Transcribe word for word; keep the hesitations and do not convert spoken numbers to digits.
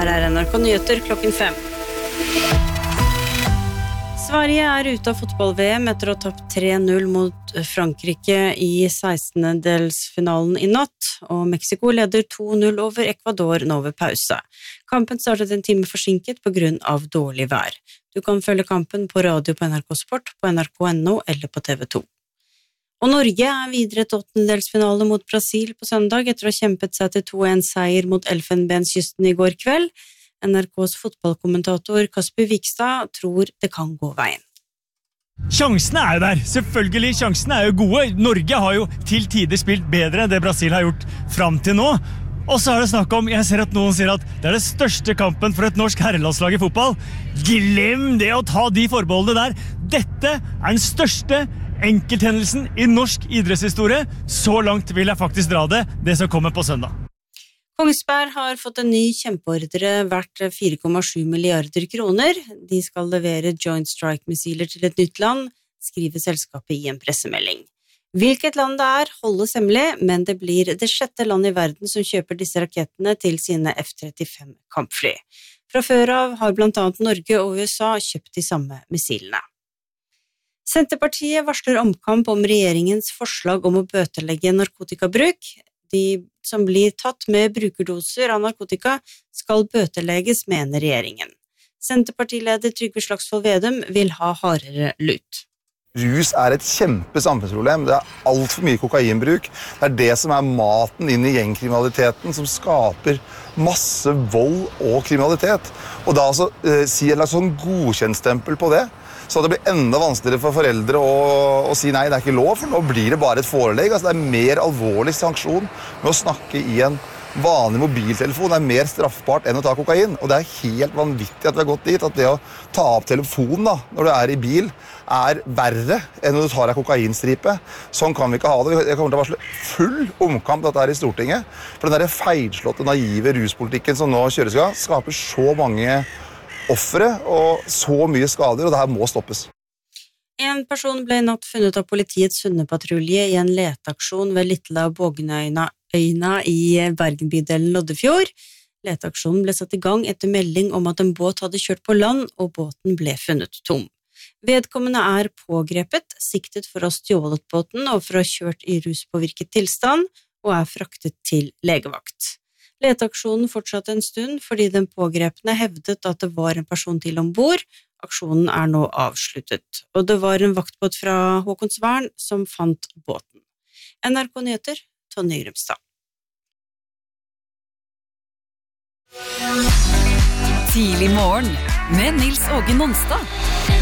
Her er N R K Nyheter klokken fem. Sverige er ute av fotball-V M etter å ha tapt tre null mot Frankrike i sekstendedelsfinalen i natt, og Mexico leder to null over Ecuador nå ved pause. Kampen startet en time forsinket på grunn av dårlig vær. Du kan følge kampen på radio på N R K Sport, på N R K punktum N O eller på T V to. Og Norge er videre til åttendedelsfinale mot Brasil på søndag etter å ha kjempet seg til to en seier mot Elfenbenskysten i går kveld. N R K's fotballkommentator Kasper Vikstad tror det kan gå veien. Sjansene er jo der, selvfølgelig, sjansene er jo gode. Norge har jo til tider spilt bedre enn det Brasil har gjort frem til nå. Og så er det snakk om, jeg ser at noen sier at det er det største kampen for et norsk herrelandslag i fotball. Glem det å ta de forbeholdene der. Dette er den største enkelthendelsen i norsk idrettshistorie. Så langt vil jeg faktisk dra det, det som kommer på søndag. Kongsberg har fått en ny kjempeordre verdt fire komma sju milliarder kroner. De skal levere Joint Strike-missiler til et nytt land, skriver selskapet i en pressemelding. Hvilket land det er, holdes hemmelig, men det blir det sjette land i verden som kjøper disse rakettene til sine F trettifem kampfly. Fra før av har blant annet Norge og U S A kjøpt de samme missilene. Senterpartiet varsler omkamp om regjeringens forslag om å bøtelegge narkotikabruk. De som blir tatt med brukerdoser av narkotika skal bøtelegges, mener regjeringen. Senterpartileder Trygve Slagsvold Vedum vil ha hardere lut. Rus er et kjempe samfunnsproblem. Det er alt for mye kokainbruk. Det er det som er maten inn i gjengkriminaliteten, som skaper masse vold og kriminalitet. Og da altså, eh, si en slags sånn godkjentstempel på det, så det blir enda vanskeligere for foreldre å, å si nei, det er ikke lov, for nå blir det bare et forelegg. Altså, det er mer alvorlig sanksjon med å snakke i en vanlig mobiltelefon. Det er mer straffbart enn å ta kokain. Og det er helt vanvittig at vi har gått dit, at det å ta opp telefonen da, når du er i bil, er verre enn når du tar en kokainstripe. Sånn kan vi ikke ha det. Jeg kommer til å varsle full omkamp dette her i Stortinget. For den der feilslåtte, naive ruspolitikken som nå kjøres av, skaper så mange offere og så mye skader, og det her må stoppes. En person ble i natt funnet av politiets hundepatrulje i en leteaksjon ved Litla Bognøyna øyna i Bergenbydelen Loddefjord. Leteaksjonen ble satt i gang etter melding om at en båt hadde kjørt på land, og båten ble funnet tom. Vedkommende er pågrepet, siktet for å ha stjålet båten og for å ha kjørt i ruspåvirket tilstand, og er fraktet til legevakt. Leteaksjonen fortsatte en stund fordi den pågrepne hevdet at det var en person til ombord. Aksjonen er nå avsluttet, og det var en vaktbåt fra Håkonsvern som fant båten. N R K Nyheter, Tonje Grumstad. Tidlig morgen med Nils Åge Nonstad.